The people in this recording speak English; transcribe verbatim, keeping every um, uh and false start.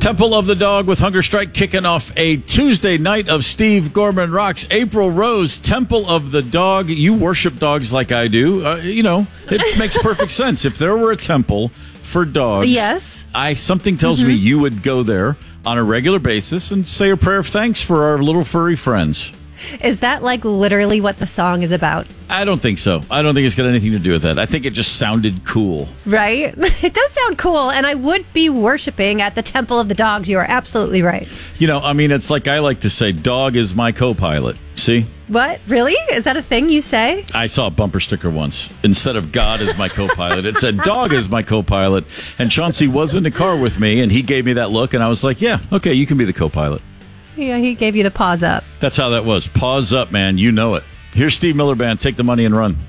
Temple of the Dog with Hunger Strike kicking off a Tuesday night of Steve Gorman Rocks. April Rose, Temple of the Dog. You worship dogs like I do. Uh, you know, it makes perfect sense. If there were a temple for dogs, yes, I something tells mm-hmm. me you would go there on a regular basis and say a prayer of thanks for our little furry friends. Is that like literally what the song is about? I don't think so. I don't think it's got anything to do with that. I think it just sounded cool. Right? It does sound cool, and I would be worshiping at the Temple of the Dogs. You are absolutely right. You know, I mean, it's like I like to say, dog is my co-pilot. See? What? Really? Is that a thing you say? I saw a bumper sticker once. Instead of God is my co-pilot, it said dog is my co-pilot. And Chauncey was in the car with me, and he gave me that look, and I was like, yeah, okay, you can be the co-pilot. Yeah, he gave you the paws up. That's how that was. Paws up, man. You know it. Here's Steve Miller Band. Take the money and run.